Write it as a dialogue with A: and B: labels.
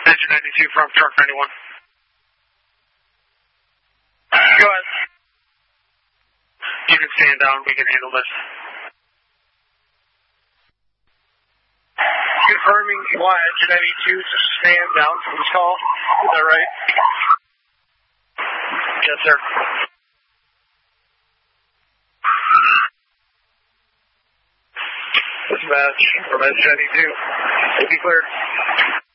A: Engine 92 from truck 91. Go ahead. You can stand down. We can handle this. Confirming you want engine 92 to stand down from this call. Is that right? Yes, sir. Dispatch from engine 92. Will be cleared.